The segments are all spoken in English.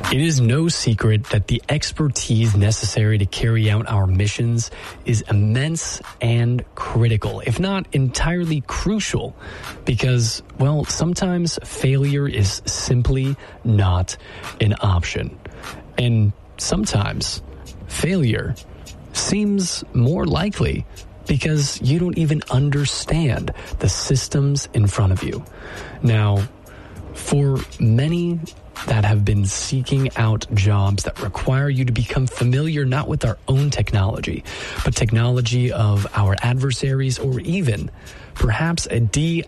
It is no secret that the expertise necessary to carry out our missions is immense and critical, if not entirely crucial, because, well, sometimes failure is simply not an option. And sometimes failure seems more likely because you don't even understand the systems in front of you. Now, for many that have been seeking out jobs that require you to become familiar not with our own technology, but technology of our adversaries, or even perhaps a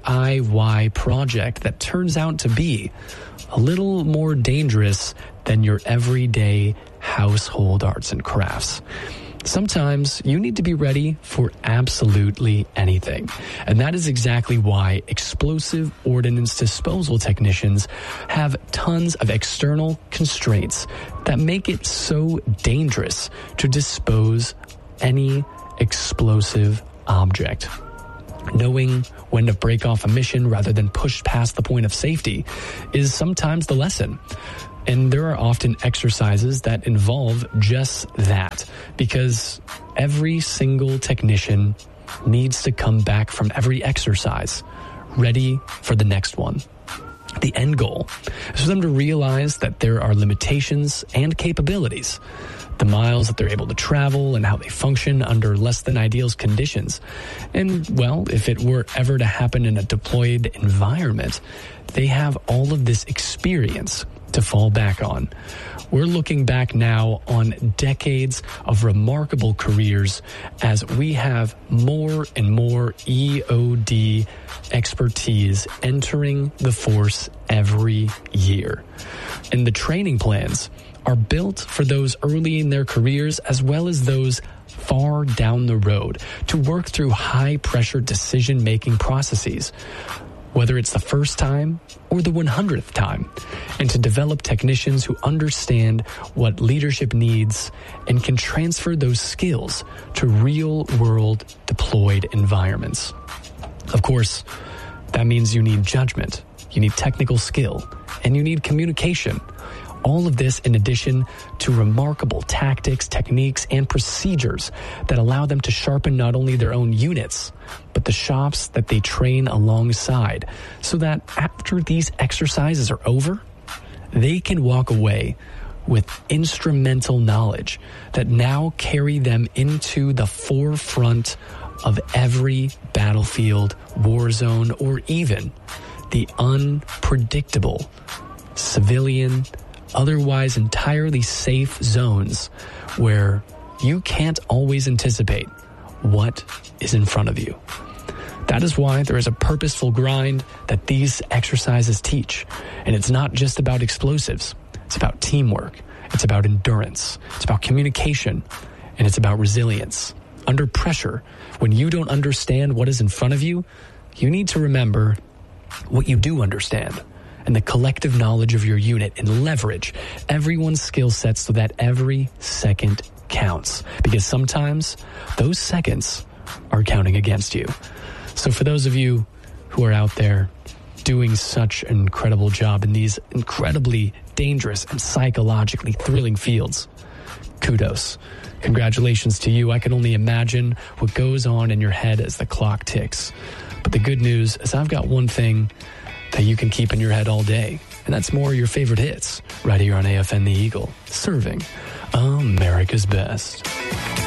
DIY project that turns out to be a little more dangerous than your everyday household arts and crafts. Sometimes you need to be ready for absolutely anything. And that is exactly why explosive ordnance disposal technicians have tons of external constraints that make it so dangerous to dispose any explosive object. Knowing when to break off a mission rather than push past the point of safety is sometimes the lesson. And there are often exercises that involve just that, because every single technician needs to come back from every exercise ready for the next one. The end goal is for them to realize that there are limitations and capabilities, the miles that they're able to travel and how they function under less than ideal conditions. And, well, if it were ever to happen in a deployed environment, they have all of this experience to fall back on. We're looking back now on decades of remarkable careers as we have more and more EOD expertise entering the force every year. And the training plans are built for those early in their careers as well as those far down the road to work through high-pressure decision-making processes, whether it's the first time or the 100th time, and to develop technicians who understand what leadership needs and can transfer those skills to real-world deployed environments. Of course, that means you need judgment, you need technical skill, and you need communication. All of this in addition to remarkable tactics, techniques, and procedures that allow them to sharpen not only their own units, but the shops that they train alongside, so that after these exercises are over, they can walk away with instrumental knowledge that now carry them into the forefront of every battlefield, war zone, or even the unpredictable civilian, otherwise entirely safe zones where you can't always anticipate what is in front of you. That is why there is a purposeful grind that these exercises teach. And it's not just about explosives. It's about teamwork. It's about endurance. It's about communication. And it's about resilience. Under pressure, when you don't understand what is in front of you, you need to remember what you do understand and the collective knowledge of your unit, and leverage everyone's skill sets so that every second counts. Because sometimes those seconds are counting against you. So for those of you who are out there doing such an incredible job in these incredibly dangerous and psychologically thrilling fields, kudos. Congratulations to you. I can only imagine what goes on in your head as the clock ticks. But the good news is I've got one thing that you can keep in your head all day, and that's more of your favorite hits right here on AFN The Eagle, serving America's best.